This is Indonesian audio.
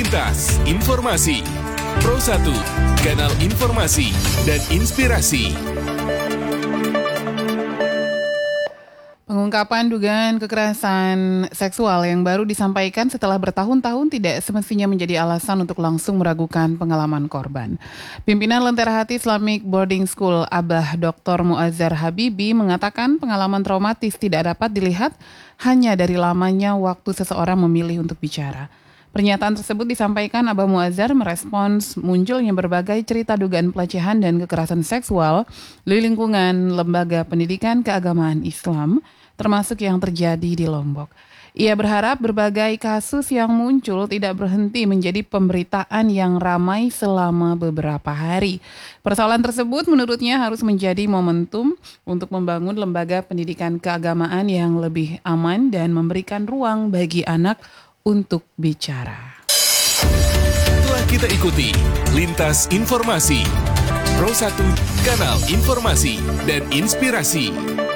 Lintas Informasi Pro 1, kanal informasi dan inspirasi. Pengungkapan dugaan kekerasan seksual yang baru disampaikan setelah bertahun-tahun tidak semestinya menjadi alasan untuk langsung meragukan pengalaman korban. Pimpinan Lentera Hati Islamic Boarding School Abah Dr. Muazzar Habibi mengatakan pengalaman traumatis tidak dapat dilihat hanya dari lamanya waktu seseorang memilih untuk bicara. Pernyataan tersebut disampaikan Abah Muazzar merespons munculnya berbagai cerita dugaan pelecehan dan kekerasan seksual di lingkungan lembaga pendidikan keagamaan Islam, termasuk yang terjadi di Lombok. Ia berharap berbagai kasus yang muncul tidak berhenti menjadi pemberitaan yang ramai selama beberapa hari. Persoalan tersebut menurutnya harus menjadi momentum untuk membangun lembaga pendidikan keagamaan yang lebih aman dan memberikan ruang bagi anak untuk bicara. Telah kita ikuti Lintas Informasi Pro 1, kanal informasi dan inspirasi.